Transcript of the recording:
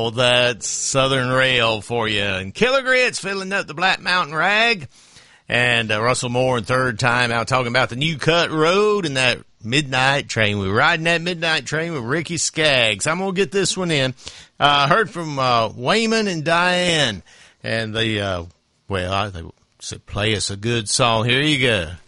Well, that's Southern Rail for you. And Killer Grits filling up the Black Mountain Rag. And Russell Moore in third time out talking about the New Cut Road and that midnight train. We were riding that midnight train with Ricky Skaggs. I'm going to get this one in. Heard from Wayman and Diane. And they said, play us a good song. Here you go.